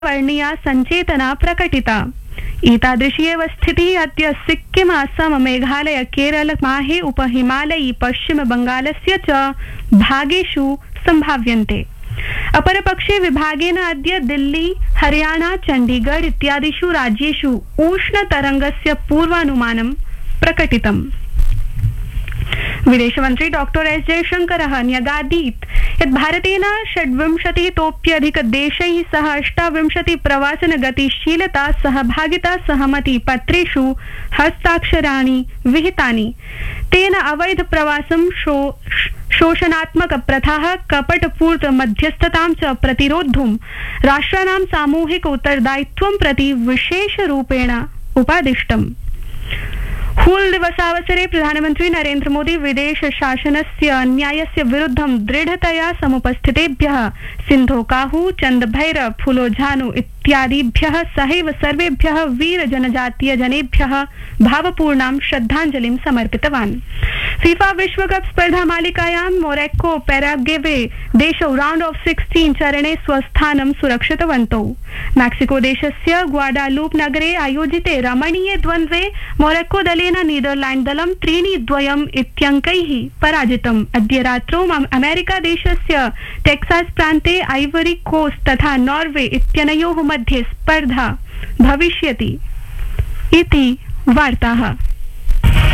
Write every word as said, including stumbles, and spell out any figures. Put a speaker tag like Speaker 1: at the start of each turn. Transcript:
Speaker 1: वर्णीया सञ्चेतना प्रकटिता। एतादृशी एव स्थितिः अद्य सिक्किम, असम, मेघालय, केरल, माहे, उपहिमालयी, पश्चिम बंगालस्य च भागेषु सम्भाव्यन्ते। अपरपक्षे विभागेन अद्य दिल्ली, हरियाणा, चण्डीगढ़ इत्यादिषु राज्येषु उष्णतरंगस्य पूर्वानुमानं प्रकटितम्। विदेशमन्त्री डॉक्टर एस जयशंकरः न्यगादीत् यत् भारतेन षड्विंशतितोप्यधिकदेशैः सह अष्टाविंशति प्रवासन गतिशीलता सहभागिता सहमति पत्रेषु हस्ताक्षराणि विहितानि। तेन अवैध प्रवासं शो शोषणात्मक प्रथाः कपटपूर्त मध्यस्थतां च प्रतिरोद्धुं राष्ट्राणां सामूहिक उत्तरदायित्वं प्रति विशेषरूपेण उपादिष्टम्। हूल दिवसावसरे प्रधानमन्त्री नरेन्द्र मोदी विदेश शासनस्य अन्यायस्य विरुद्धं दृढ़तया समुपस्थितेभ्यः सिन्धो काहू, चन्दभैरव, फुलो झानु इत्यादिभ्यः सहैव सर्वेभ्यः वीर जनजातीय जनेभ्यः भावपूर्णां श्रद्धाञ्जलिं समर्पितवान्। फीफा विश्वकप स्पर्धा मालिकायां Morocco Paraguay देशौ round of sixteen चरणे स्वस्थानं सुरक्षितवन्तौ। मैक्सिको देशस्य ग्वाडालूप नगरे आयोजिते रमणीये द्वन्द्वे मोरक्को दलेन नीदरलैंड दलं त्रीणि द्वयम् इत्यङ्कैः पराजितम्। अद्य रात्रौ अमेरिका देशस्य टेक्सास प्रान्ते आइवरी कोस्ट तथा नॉर्वे इत्यनयोः मध्ये स्पर्धा भविष्यति इति वार्ताः।